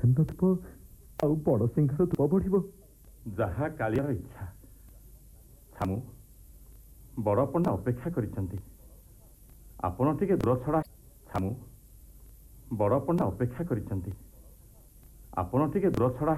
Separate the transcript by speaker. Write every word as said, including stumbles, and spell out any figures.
Speaker 1: ଛେନ୍ନ ଧୂପ ଆଉ ବଡ଼ ସିଂହାର ଧୂପ ବଢ଼ିବ।
Speaker 2: ଯାହା କାଳିଆର ଇଚ୍ଛା। ଛାମୁ, ବଡ଼ ପଣ୍ଡା ଅପେକ୍ଷା କରିଛନ୍ତି। ଆପଣ ଟିକେ ଦୂର ଛଡ଼ା। ଛାମୁ, ବଡ଼ ପଣ୍ଡା ଅପେକ୍ଷା କରିଛନ୍ତି। ଆପଣ ଟିକେ ଦୂର ଛଡ଼ା